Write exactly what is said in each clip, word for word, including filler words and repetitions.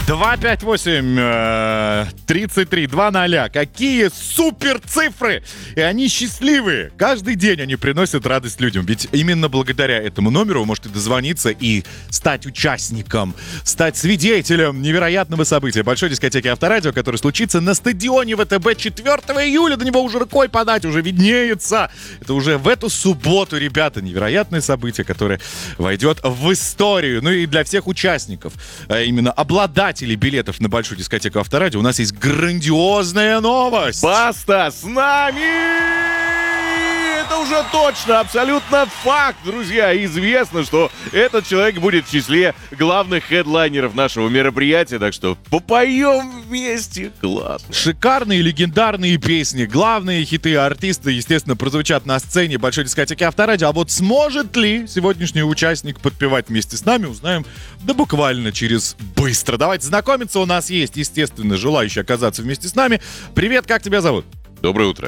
два пять восемь тридцать три два ноль. Какие супер цифры! И они счастливые. Каждый день они приносят радость людям. Ведь именно благодаря этому номеру вы можете дозвониться и стать участником, стать свидетелем невероятного события. Большой дискотеки Авторадио, который случится на стадионе ВТБ четвёртого июля. До него уже рукой подать, уже виднеется. Это уже в эту субботу, ребята. Невероятное событие, которое войдет в историю. Ну и для всех участников, а именно обладателей билетов на большую дискотеку Авторадио, у нас есть грандиозная новость. Баста с нами! Это уже точно, абсолютно факт, друзья. Известно, что этот человек будет в числе главных хедлайнеров нашего мероприятия, так что попоем вместе. Классно. Шикарные, легендарные песни, главные хиты артиста, естественно, прозвучат на сцене большой дискотеки Авторадио. А вот сможет ли сегодняшний участник подпевать вместе с нами, узнаем да буквально через быстро. Давайте знакомиться. У нас есть, естественно, желающий оказаться вместе с нами. Привет, как тебя зовут? Доброе утро.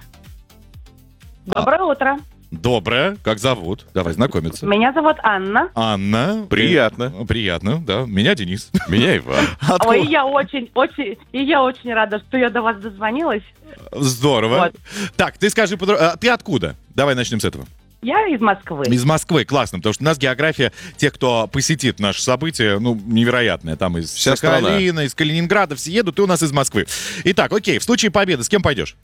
Доброе утро. Доброе. Как зовут? Давай знакомиться. Меня зовут Анна. Анна. Приятно. При- Приятно, да. Меня Денис. Меня Иван. Откуда? Ой, я очень, очень, и я очень рада, что я до вас дозвонилась. Здорово. Вот. Так, ты скажи, подро- а, ты откуда? Давай начнем с этого. Я из Москвы. Из Москвы, классно, потому что у нас география тех, кто посетит наше событие, ну, невероятная. Там из Вся Сахалина, из Калининграда все едут, ты у нас из Москвы. Итак, окей, в случае победы с кем пойдешь?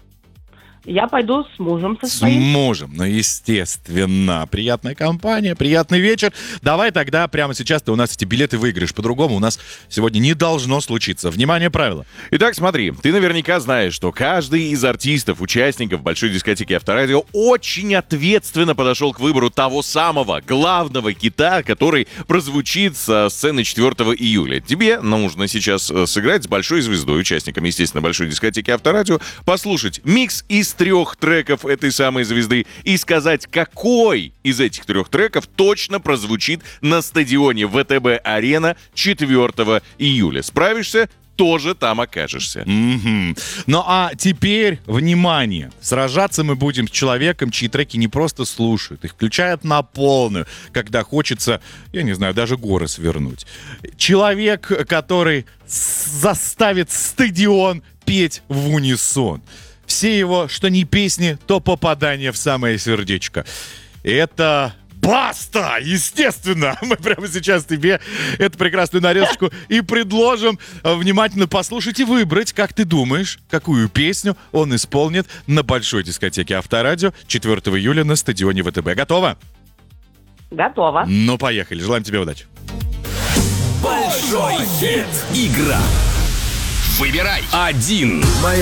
Я пойду с мужем со С своим. мужем, ну, естественно. Приятная компания, приятный вечер. Давай тогда прямо сейчас ты у нас эти билеты выиграешь. По-другому у нас сегодня не должно случиться. Внимание, правила. Итак, смотри, ты наверняка знаешь, что каждый из артистов, участников большой дискотеки Авторадио очень ответственно подошел к выбору того самого главного хита, который прозвучит со сцены четвёртого июля. Тебе нужно сейчас э, сыграть с большой звездой, участником, естественно, большой дискотеки Авторадио, послушать микс из трех треков этой самой звезды и сказать, какой из этих трех треков точно прозвучит на стадионе ВТБ-арена четвёртого июля. Справишься? Тоже там окажешься. Мгм. Ну а теперь, внимание, сражаться мы будем с человеком, чьи треки не просто слушают, их включают на полную, когда хочется, я не знаю, даже горы свернуть. Человек, который с- заставит стадион петь в унисон. Все его, что не песни, то попадание в самое сердечко. Это... Баста! Естественно! Мы прямо сейчас тебе эту прекрасную нарезочку и предложим э, внимательно послушать и выбрать, как ты думаешь, какую песню он исполнит на большой дискотеке Авторадио четвёртого июля на стадионе ВТБ. Готово? Готова. Ну, поехали. Желаем тебе удачи. Большой хит. Игра. Выбирай один. Мои